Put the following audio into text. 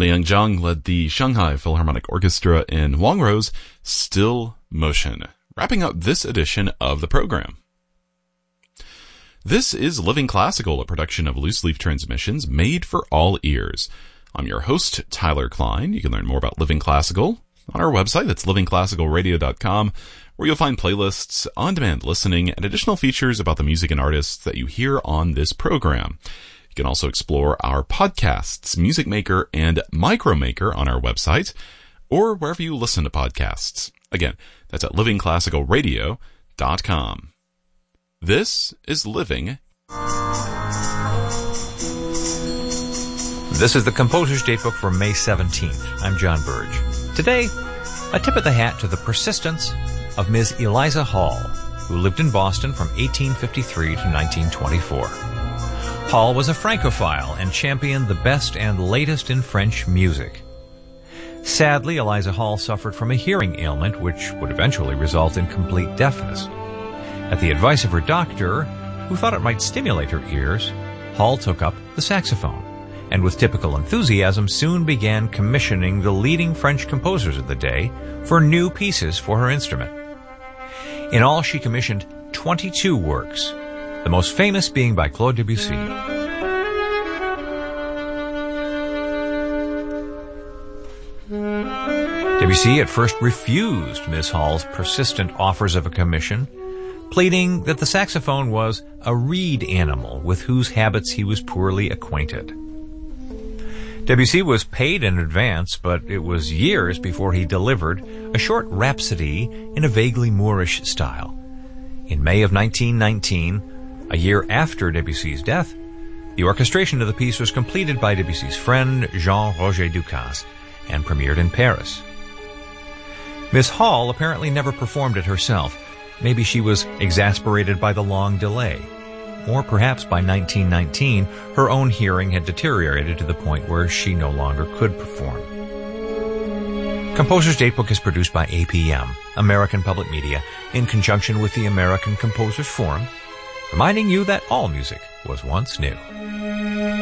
Liang Zhang led the Shanghai Philharmonic Orchestra in Wang Ruo's Still Motion, wrapping up this edition of the program. This is Living Classical, a production of Loose Leaf Transmissions made for all ears. I'm your host, Tyler Klein. You can learn more about Living Classical on our website. That's livingclassicalradio.com, where you'll find playlists, on-demand listening, and additional features about the music and artists that you hear on this program. You can also explore our podcasts, Music Maker and Micromaker on our website, or wherever you listen to podcasts. Again, that's at livingclassicalradio.com. This is Living. This is the Composer's Datebook for May 17th. I'm John Burge. Today, a tip of the hat to the persistence of Ms. Eliza Hall, who lived in Boston from 1853 to 1924. Hall was a Francophile and championed the best and latest in French music. Sadly, Eliza Hall suffered from a hearing ailment which would eventually result in complete deafness. At the advice of her doctor, who thought it might stimulate her ears, Hall took up the saxophone, and with typical enthusiasm soon began commissioning the leading French composers of the day for new pieces for her instrument. In all, she commissioned 22 works, the most famous being by Claude Debussy. Debussy at first refused Miss Hall's persistent offers of a commission, pleading that the saxophone was a reed animal with whose habits he was poorly acquainted. Debussy was paid in advance, but it was years before he delivered a short rhapsody in a vaguely Moorish style. In May of 1919, a year after Debussy's death, the orchestration of the piece was completed by Debussy's friend Jean-Roger Ducasse and premiered in Paris. Miss Hall apparently never performed it herself. Maybe she was exasperated by the long delay. Or perhaps by 1919, her own hearing had deteriorated to the point where she no longer could perform. Composer's Datebook is produced by APM, American Public Media, in conjunction with the American Composers Forum, reminding you that all music was once new.